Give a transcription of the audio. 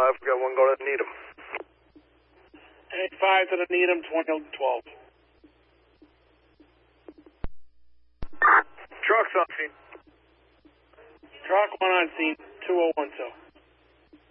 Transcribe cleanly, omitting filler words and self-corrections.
got one going to Needham. 8-5 to the Needham, 2012. Truck's on scene. Truck 1 on scene, 2012.